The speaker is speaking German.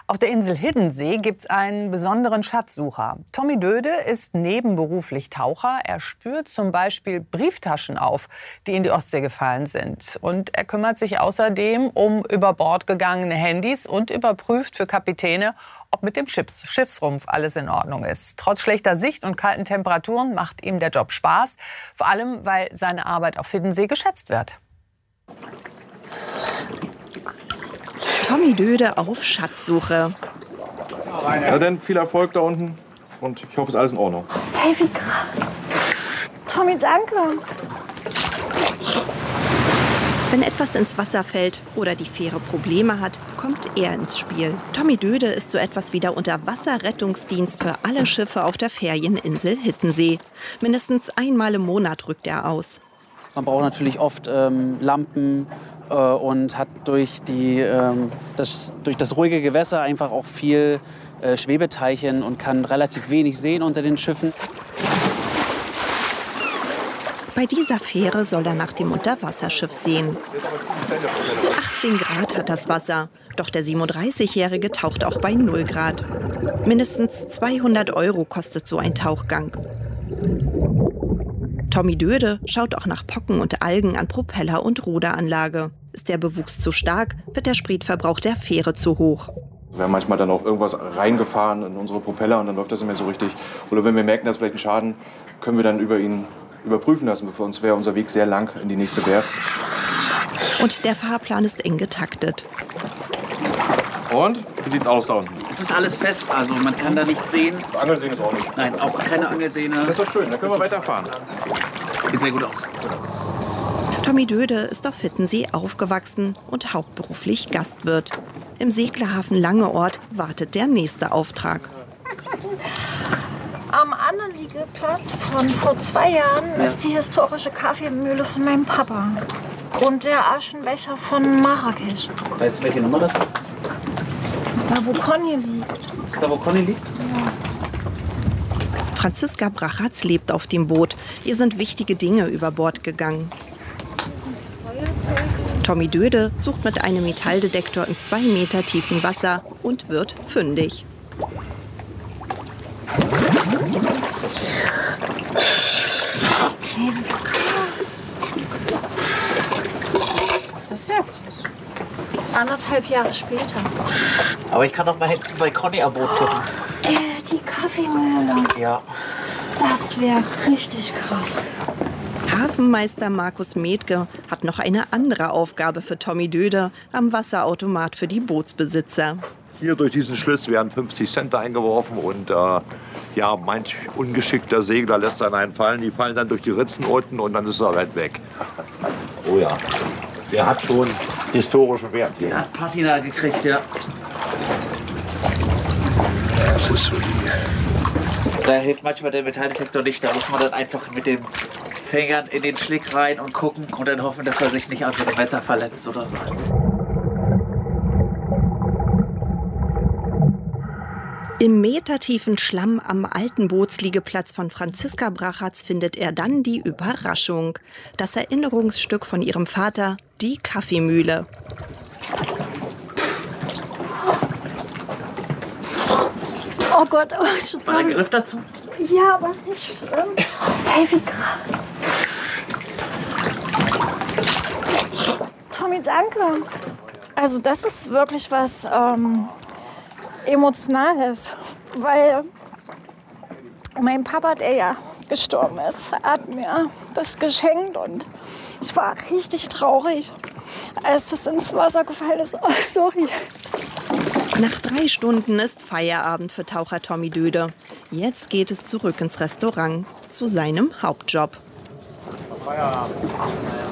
Auf der Insel Hiddensee gibt es einen besonderen Schatzsucher. Tommy Döde ist nebenberuflich Taucher. Er spürt zum Beispiel Brieftaschen auf, die in die Ostsee gefallen sind. Und er kümmert sich außerdem um über Bord gegangene Handys und überprüft für Kapitäne, ob mit dem Schiffsrumpf alles in Ordnung ist. Trotz schlechter Sicht und kalten Temperaturen macht ihm der Job Spaß. Vor allem, weil seine Arbeit auf Hiddensee geschätzt wird. Tommy Döde auf Schatzsuche. Ja, dann viel Erfolg da unten und ich hoffe, es ist alles in Ordnung. Hey, wie krass. Tommy, danke. Wenn etwas ins Wasser fällt oder die Fähre Probleme hat, kommt er ins Spiel. Tommy Döde ist so etwas wie der Unterwasserrettungsdienst für alle Schiffe auf der Ferieninsel Hiddensee. Mindestens einmal im Monat rückt er aus. Man braucht natürlich oft Lampen und hat durch das ruhige Gewässer einfach auch viel Schwebeteilchen und kann relativ wenig sehen unter den Schiffen. Bei dieser Fähre soll er nach dem Unterwasserschiff sehen. 18 Grad hat das Wasser, doch der 37-Jährige taucht auch bei 0 Grad. Mindestens 200 € kostet so ein Tauchgang. Tommy Döde schaut auch nach Pocken und Algen an Propeller und Ruderanlage. Ist der Bewuchs zu stark, wird der Spritverbrauch der Fähre zu hoch. Wir haben manchmal dann auch irgendwas reingefahren in unsere Propeller und dann läuft das nicht mehr so richtig. Oder wenn wir merken, dass vielleicht ein Schaden, können wir dann über ihn überprüfen lassen. Für uns wäre unser Weg sehr lang in die nächste Werft. Und der Fahrplan ist eng getaktet. Und? Wie sieht's aus da unten? Es ist alles fest, also man kann da nichts sehen. Angelsehne ist auch nicht. Nein, auch keine Angelsehne. Das ist doch schön, dann können wir weiterfahren. Sieht sehr gut aus. Tommy Döde ist auf Hiddensee aufgewachsen und hauptberuflich Gastwirt. Im Seglerhafen Langeoord wartet der nächste Auftrag. Am Anliegeplatz von vor 2 Jahren ist die historische Kaffeemühle von meinem Papa. Und der Aschenbecher von Marrakesch. Weißt du, welche Nummer das ist? Da, wo Conny liegt. Da, wo Conny liegt? Ja. Franziska Brachatz lebt auf dem Boot. Ihr sind wichtige Dinge über Bord gegangen. Tommy Döde sucht mit einem Metalldetektor im 2 Meter tiefen Wasser und wird fündig. Hey, wie krass. Das ist ja krass. 1,5 Jahre später. Aber ich kann doch mal hinten bei Conny am Boot gucken. Die Kaffeemühle. Ja. Das wäre richtig krass. Hafenmeister Markus Metke hat noch eine andere Aufgabe für Tommy Döde am Wasserautomat für die Bootsbesitzer. Hier durch diesen Schlitz werden 50 Cent eingeworfen und ja, manch ungeschickter Segler lässt dann einen fallen. Die fallen dann durch die Ritzen unten und dann ist er halt weg. Oh ja, der hat schon historischen Wert. Der hat Patina gekriegt, ja. Das ist solide. Da hilft manchmal der Metalldetektor nicht. Da muss man dann einfach mit den Fingern in den Schlick rein und gucken und dann hoffen, dass er sich nicht an so einem Messer verletzt oder so. Im metertiefen Schlamm am alten Bootsliegeplatz von Franziska Brachatz findet er dann die Überraschung. Das Erinnerungsstück von ihrem Vater, die Kaffeemühle. Oh Gott, oh, ich War der Griff dazu? Ja, aber ist nicht schlimm. Hey, wie krass. Tommy, danke. Also das ist wirklich was Emotionales, weil mein Papa, der ja gestorben ist, hat mir das geschenkt und ich war richtig traurig, als das ins Wasser gefallen ist. Oh, sorry. Nach 3 Stunden ist Feierabend für Taucher Tommy Döde. Jetzt geht es zurück ins Restaurant, zu seinem Hauptjob. Feierabend.